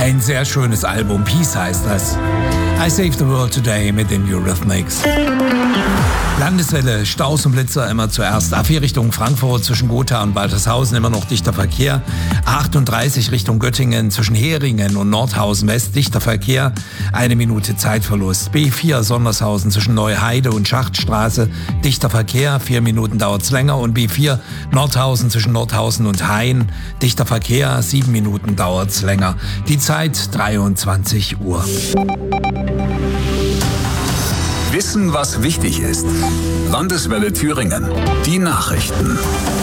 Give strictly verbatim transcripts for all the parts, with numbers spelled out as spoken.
Ein sehr schönes Album, Peace heißt das. I Saved the World Today mit den Eurythmics. Landeswelle, Staus und Blitzer immer zuerst. A vier Richtung Frankfurt zwischen Gotha und Waltershausen immer noch dichter Verkehr. A achtunddreißig Richtung Göttingen zwischen Heringen und Nordhausen West dichter Verkehr. Eine Minute Zeitverlust. B vier Sondershausen zwischen Neuheide und Schachtstraße dichter Verkehr. Vier Minuten dauert's länger. Und B vier Nordhausen zwischen Nordhausen und Hain dichter Verkehr. Sieben Minuten dauert's länger. Die Zeit dreiundzwanzig Uhr. Wissen, was wichtig ist. Landeswelle Thüringen. Die Nachrichten.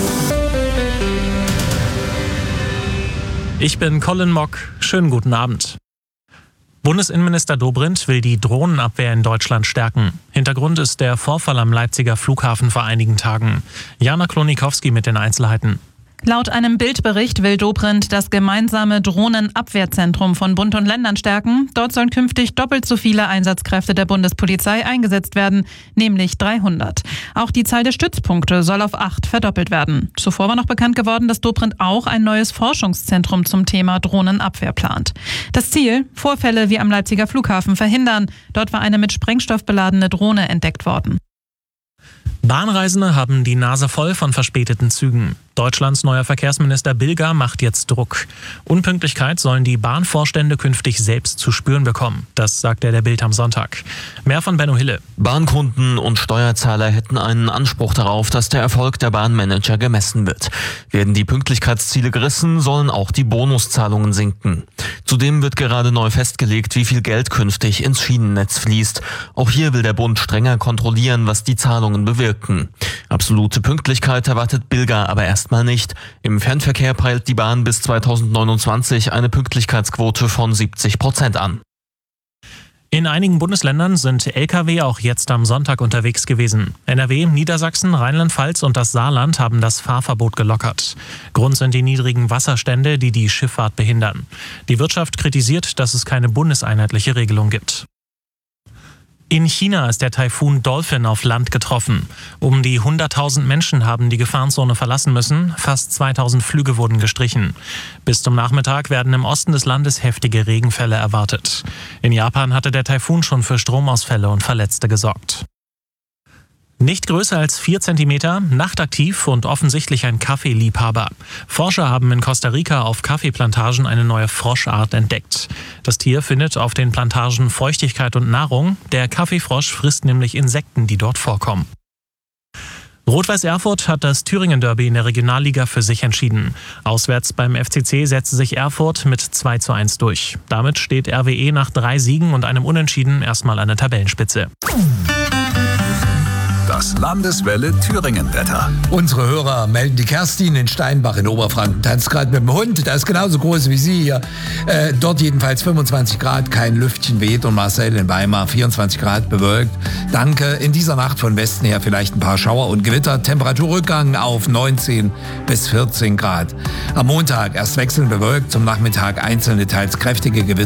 Ich bin Colin Mock. Schönen guten Abend. Bundesinnenminister Dobrindt will die Drohnenabwehr in Deutschland stärken. Hintergrund ist der Vorfall am Leipziger Flughafen vor einigen Tagen. Jana Klonikowski mit den Einzelheiten. Laut einem Bildbericht will Dobrindt das gemeinsame Drohnenabwehrzentrum von Bund und Ländern stärken. Dort sollen künftig doppelt so viele Einsatzkräfte der Bundespolizei eingesetzt werden, nämlich dreihundert. Auch die Zahl der Stützpunkte soll auf acht verdoppelt werden. Zuvor war noch bekannt geworden, dass Dobrindt auch ein neues Forschungszentrum zum Thema Drohnenabwehr plant. Das Ziel: Vorfälle wie am Leipziger Flughafen verhindern. Dort war eine mit Sprengstoff beladene Drohne entdeckt worden. Bahnreisende haben die Nase voll von verspäteten Zügen. Deutschlands neuer Verkehrsminister Bilger macht jetzt Druck. Unpünktlichkeit sollen die Bahnvorstände künftig selbst zu spüren bekommen. Das sagt er der Bild am Sonntag. Mehr von Benno Hille. Bahnkunden und Steuerzahler hätten einen Anspruch darauf, dass der Erfolg der Bahnmanager gemessen wird. Werden die Pünktlichkeitsziele gerissen, sollen auch die Bonuszahlungen sinken. Zudem wird gerade neu festgelegt, wie viel Geld künftig ins Schienennetz fließt. Auch hier will der Bund strenger kontrollieren, was die Zahlungen bewirken. Absolute Pünktlichkeit erwartet Bilger aber erst mal nicht. Im Fernverkehr peilt die Bahn bis zweitausendneunundzwanzig eine Pünktlichkeitsquote von siebzig Prozent an. In einigen Bundesländern sind L K W auch jetzt am Sonntag unterwegs gewesen. N R W, Niedersachsen, Rheinland-Pfalz und das Saarland haben das Fahrverbot gelockert. Grund sind die niedrigen Wasserstände, die die Schifffahrt behindern. Die Wirtschaft kritisiert, dass es keine bundeseinheitliche Regelung gibt. In China ist der Taifun Dolphin auf Land getroffen. Um die hunderttausend Menschen haben die Gefahrenzone verlassen müssen. Fast zweitausend Flüge wurden gestrichen. Bis zum Nachmittag werden im Osten des Landes heftige Regenfälle erwartet. In Japan hatte der Taifun schon für Stromausfälle und Verletzte gesorgt. Nicht größer als vier Zentimeter, nachtaktiv und offensichtlich ein Kaffeeliebhaber. Forscher haben in Costa Rica auf Kaffeeplantagen eine neue Froschart entdeckt. Das Tier findet auf den Plantagen Feuchtigkeit und Nahrung. Der Kaffeefrosch frisst nämlich Insekten, die dort vorkommen. Rot-Weiß Erfurt hat das Thüringen-Derby in der Regionalliga für sich entschieden. Auswärts beim F C C setzte sich Erfurt mit zwei zu eins durch. Damit steht R W E nach drei Siegen und einem Unentschieden erstmal an der Tabellenspitze. Das Landeswelle Thüringen-Wetter. Unsere Hörer melden, die Kerstin in Steinbach in Oberfranken tanzt gerade mit dem Hund. Der ist genauso groß wie sie hier. Äh, dort jedenfalls fünfundzwanzig Grad, kein Lüftchen weht. Und Marcel in Weimar vierundzwanzig Grad bewölkt. Danke. In dieser Nacht von Westen her vielleicht ein paar Schauer und Gewitter. Temperaturrückgang auf neunzehn bis vierzehn Grad. Am Montag erst wechselnd bewölkt, zum Nachmittag einzelne teils kräftige Gewitter.